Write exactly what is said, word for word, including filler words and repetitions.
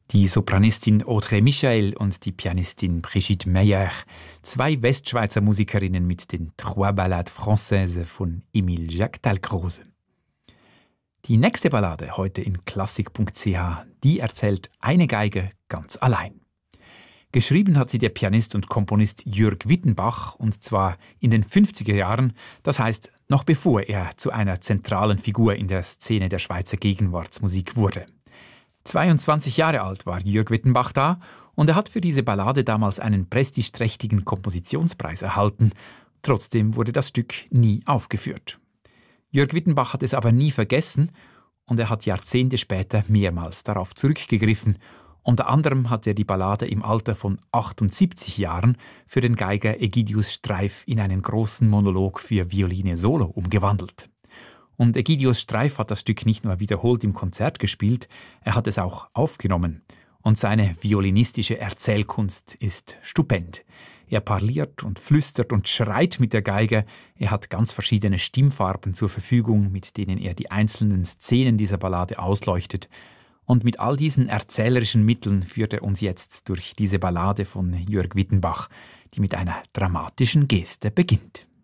Die Sopranistin Audrey Michael und die Pianistin Brigitte Meyer, zwei Westschweizer Musikerinnen mit den Trois Ballades Françaises von Émile Jacques Dalcroze. Die nächste Ballade heute in klassik punkt c h, die erzählt eine Geige ganz allein. Geschrieben hat sie der Pianist und Komponist Jürg Wittenbach, und zwar in den fünfziger Jahren, das heißt noch bevor er zu einer zentralen Figur in der Szene der Schweizer Gegenwartsmusik wurde. zweiundzwanzig Jahre alt war Jürg Wittenbach da und er hat für diese Ballade damals einen prestigeträchtigen Kompositionspreis erhalten. Trotzdem wurde das Stück nie aufgeführt. Jürg Wittenbach hat es aber nie vergessen und er hat Jahrzehnte später mehrmals darauf zurückgegriffen. Unter anderem hat er die Ballade im Alter von achtundsiebzig Jahren für den Geiger Egidius Streif in einen großen Monolog für Violine Solo umgewandelt. Und Egidius Streif hat das Stück nicht nur wiederholt im Konzert gespielt, er hat es auch aufgenommen. Und seine violinistische Erzählkunst ist stupend. Er parliert und flüstert und schreit mit der Geige. Er hat ganz verschiedene Stimmfarben zur Verfügung, mit denen er die einzelnen Szenen dieser Ballade ausleuchtet. Und mit all diesen erzählerischen Mitteln führt er uns jetzt durch diese Ballade von Jürg Wittenbach, die mit einer dramatischen Geste beginnt.